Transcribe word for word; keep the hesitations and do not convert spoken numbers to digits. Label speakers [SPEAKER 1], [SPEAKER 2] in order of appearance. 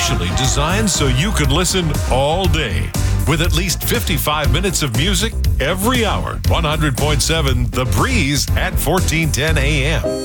[SPEAKER 1] specially designed so you can listen all day. With at least fifty-five minutes of music every hour. one hundred point seven The Breeze at fourteen ten a m